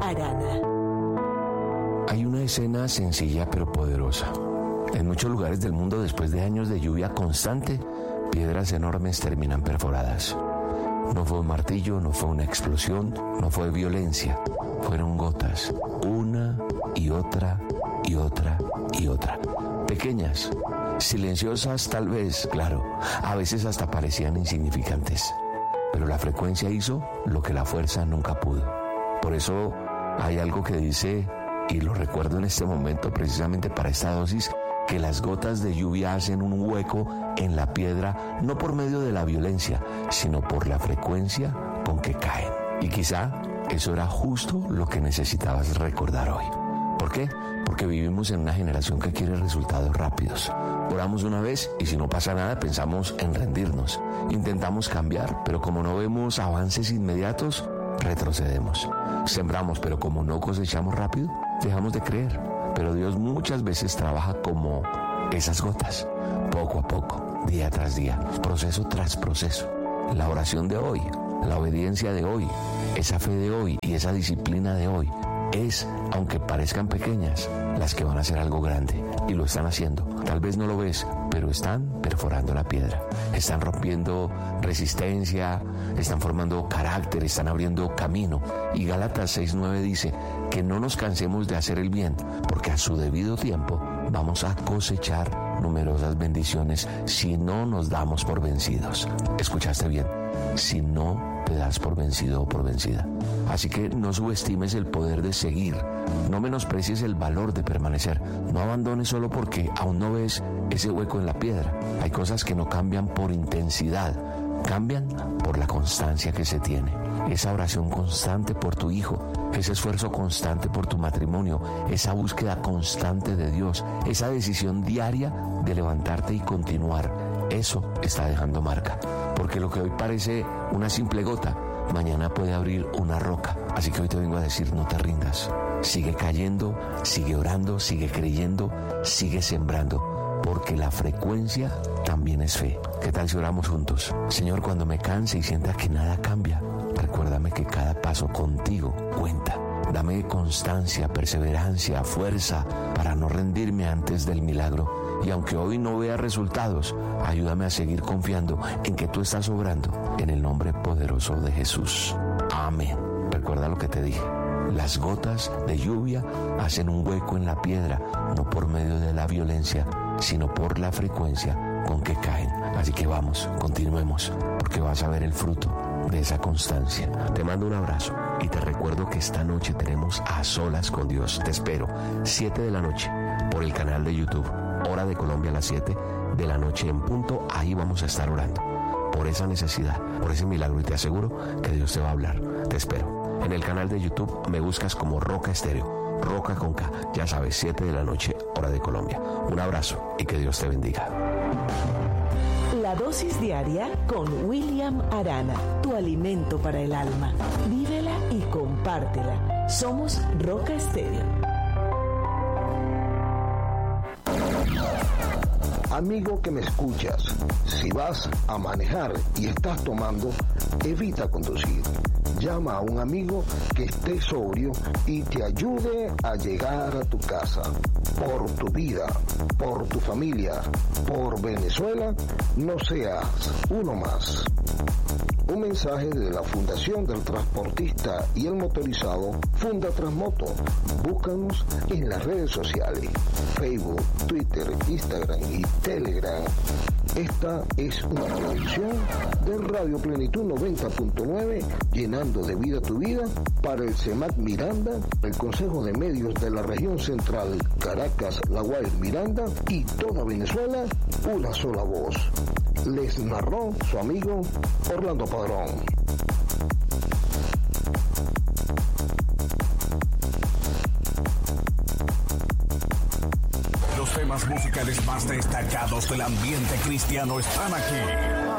Arana. Hay una escena sencilla pero poderosa. En muchos lugares del mundo, después de años de lluvia constante, piedras enormes terminan perforadas. No fue un martillo, no fue una explosión, no fue violencia. Fueron gotas, una y otra y otra y otra. Pequeñas, silenciosas tal vez, claro. A veces hasta parecían insignificantes. Pero la frecuencia hizo lo que la fuerza nunca pudo. Por eso hay algo que dice, y lo recuerdo en este momento precisamente para esta dosis, que las gotas de lluvia hacen un hueco en la piedra, no por medio de la violencia, sino por la frecuencia con que caen. Y quizá eso era justo lo que necesitabas recordar hoy. ¿Por qué? Porque vivimos en una generación que quiere resultados rápidos. Oramos una vez y si no pasa nada pensamos en rendirnos. Intentamos cambiar, pero como no vemos avances inmediatos, retrocedemos. Sembramos, pero como no cosechamos rápido, dejamos de creer. Pero Dios muchas veces trabaja como esas gotas, poco a poco, día tras día, proceso tras proceso. La oración de hoy, la obediencia de hoy, esa fe de hoy y esa disciplina de hoy es, aunque parezcan pequeñas, las que van a hacer algo grande. Y lo están haciendo. Tal vez no lo ves, pero están perforando la piedra. Están rompiendo resistencia, están formando carácter, están abriendo camino. Y Gálatas 6:9 dice que no nos cansemos de hacer el bien, porque a su debido tiempo vamos a cosechar numerosas bendiciones si no nos damos por vencidos. ¿Escuchaste bien? Si no te das por vencido o por vencida. Así que no subestimes el poder de seguir, no menosprecies el valor de permanecer, no abandones solo porque aún no ves ese hueco en la piedra. Hay cosas que no cambian por intensidad, cambian por la constancia que se tiene. Esa oración constante por tu hijo, ese esfuerzo constante por tu matrimonio, esa búsqueda constante de Dios, esa decisión diaria de levantarte y continuar, eso está dejando marca. Porque lo que hoy parece una simple gota, mañana puede abrir una roca. Así que hoy te vengo a decir, no te rindas. Sigue cayendo, sigue orando, sigue creyendo, sigue sembrando. Porque la frecuencia también es fe. ¿Qué tal si oramos juntos? Señor, cuando me canse y sienta que nada cambia, recuérdame que cada paso contigo cuenta. Dame constancia, perseverancia, fuerza para no rendirme antes del milagro. Y aunque hoy no vea resultados, ayúdame a seguir confiando en que tú estás obrando en el nombre poderoso de Jesús. Amén. Recuerda lo que te dije. Las gotas de lluvia hacen un hueco en la piedra, no por medio de la violencia, sino por la frecuencia con que caen. Así que vamos, continuemos, porque vas a ver el fruto de esa constancia. Te mando un abrazo y te recuerdo que esta noche tenemos A Solas con Dios. Te espero, 7 de la noche, por el canal de YouTube. Hora de Colombia a las 7 de la noche en punto. Ahí vamos a estar orando por esa necesidad, por ese milagro, y te aseguro que Dios te va a hablar. Te espero. En el canal de YouTube me buscas como Roca Estéreo, Roca con K. Ya sabes, 7 de la noche, hora de Colombia. Un abrazo y que Dios te bendiga. La dosis diaria con William Arana, tu alimento para el alma. Vívela y compártela. Somos Roca Estéreo. Amigo que me escuchas, si vas a manejar y estás tomando, evita conducir. Llama a un amigo que esté sobrio y te ayude a llegar a tu casa. Por tu vida, por tu familia, por Venezuela, no seas uno más. Un mensaje de la Fundación del Transportista y el Motorizado, Funda Transmoto. Búscanos en las redes sociales, Facebook, Twitter, Instagram y Telegram. Esta es una producción de Radio Plenitud 90.9, llenando de vida tu vida, para el CEMAC Miranda, el Consejo de Medios de la Región Central, Caracas, La Guaira, Miranda y toda Venezuela, una sola voz. Les narró su amigo Orlando Padrón. Los temas musicales más destacados del ambiente cristiano están aquí.